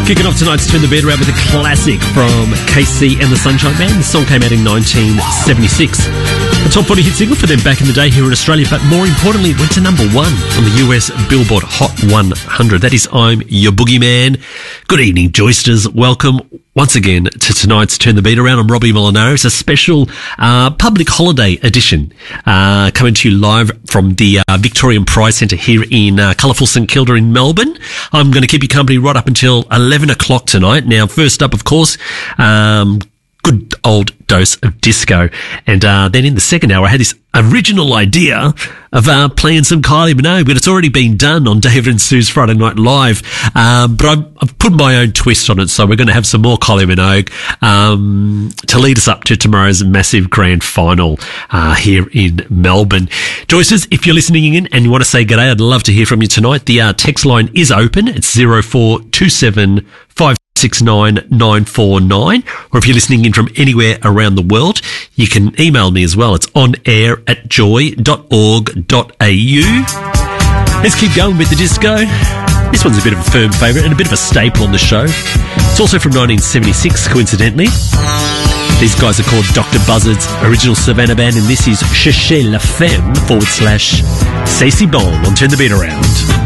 Kicking off tonight's Turn the Beat Around with a classic from KC and the Sunshine Band. The song came out in 1976. A top 40 hit single for them back in the day here in Australia, but more importantly, it went to number one on the US Billboard Hot 100. That is I'm Your Boogeyman. Good evening, Joysters. Welcome once again to tonight's Turn the Beat Around. I'm Robbie Molinaro. It's a special public holiday edition coming to you live from the Victorian Pride Centre here in colourful St Kilda in Melbourne. I'm going to keep you company right up until 11 o'clock tonight. Now, first up, of course, good old dose of disco. And then in the second hour, I had this original idea of playing some Kylie Minogue, but it's already been done on David and Sue's Friday Night Live. But I've put my own twist on it, so we're going to have some more Kylie Minogue to lead us up to tomorrow's massive grand final here in Melbourne. Joyces, if you're listening in and you want to say g'day, I'd love to hear from you tonight. The text line is open. It's 0427 69949, or if you're listening in from anywhere around the world, you can email me as well. It's onair@joy.org.au. Let's keep going with the disco. This one's a bit of a firm favourite and a bit of a staple on the show. It's also from 1976, coincidentally. These guys are called Dr. Buzzard's original Savannah band, and this is Cherchez la Femme / C'est si bon on Turn the Beat Around.